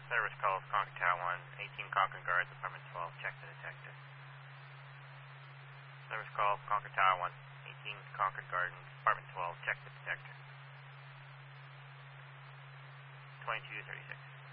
Service calls Concord Tower 1, 18 Concord Gardens, apartment 12, check the detector. Service call Concord Tower 1, 18 Concord Gardens, apartment 12, check the detector. 2236.